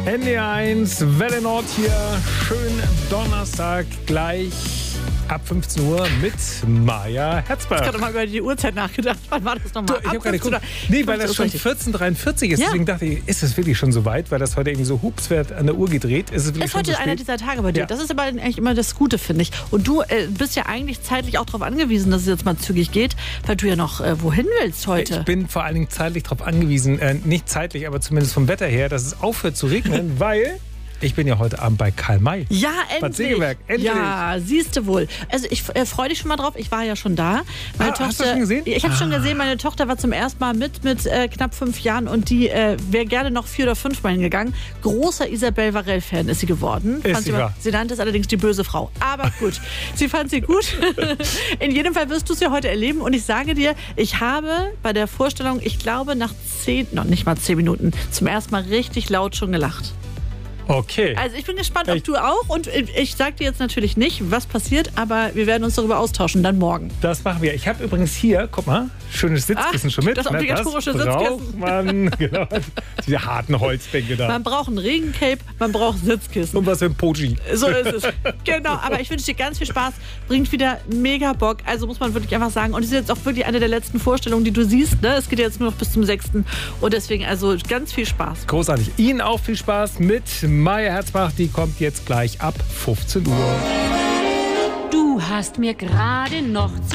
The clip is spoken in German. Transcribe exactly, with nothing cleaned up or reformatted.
N D eins, Welle Nord hier. Schön Donnerstag gleich ab fünfzehn Uhr mit Maja Herzberg. Ich habe mal über die Uhrzeit nachgedacht. Wann war das nochmal? Ich habe gerade geguckt. Nee, weil das schon vierzehn Uhr dreiundvierzig ist. Ja. Deswegen dachte ich, ist es wirklich schon so weit? Weil das heute irgendwie so hups wird an der Uhr gedreht. Ist es wirklich ist schon heute so einer dieser Tage bei dir. Ja. Das ist aber eigentlich immer das Gute, finde ich. Und du äh, bist ja eigentlich zeitlich auch darauf angewiesen, dass es jetzt mal zügig geht, weil du ja noch äh, wohin willst heute. Ich bin vor allen Dingen zeitlich darauf angewiesen, äh, nicht zeitlich, aber zumindest vom Wetter her, dass es aufhört zu regnen, weil... Ich bin ja heute Abend bei Karl May. Ja, endlich. Bad Segeberg, endlich. Ja, siehst du wohl. Also ich äh, freue dich schon mal drauf. Ich war ja schon da. Meine ah, Tochter, hast du schon gesehen? Ich habe ah. schon gesehen, meine Tochter war zum ersten Mal mit, mit äh, knapp fünf Jahren und die äh, wäre gerne noch vier oder fünf Mal hingegangen. Großer Isabelle Varell-Fan ist sie geworden. Ist fand sie, sie, wahr. sie nannte es allerdings die böse Frau. Aber gut, sie fand sie gut. In jedem Fall wirst du es ja heute erleben. Und ich sage dir, ich habe bei der Vorstellung, ich glaube nach zehn, noch nicht mal zehn Minuten, zum ersten Mal richtig laut schon gelacht. Okay. Also ich bin gespannt, ob ich du auch. Und ich sag dir jetzt natürlich nicht, was passiert, aber wir werden uns darüber austauschen, dann morgen. Das machen wir. Ich habe übrigens hier, guck mal, schönes Sitzkissen ah, schon mit. Das obligatorische das Sitzkissen. Braucht man, genau, diese harten Holzbänke da. Man braucht ein Regencape, man braucht Sitzkissen. Und was für ein Poji. So ist es. Genau, aber ich wünsche dir ganz viel Spaß. Bringt wieder mega Bock. Also muss man wirklich einfach sagen. Und es ist jetzt auch wirklich eine der letzten Vorstellungen, die du siehst. Ne? Es geht jetzt nur noch bis zum sechsten Und deswegen also ganz viel Spaß. Großartig. Ihnen auch viel Spaß mit Maja Herzbach. Die kommt jetzt gleich ab fünfzehn Uhr. Du hast mir gerade noch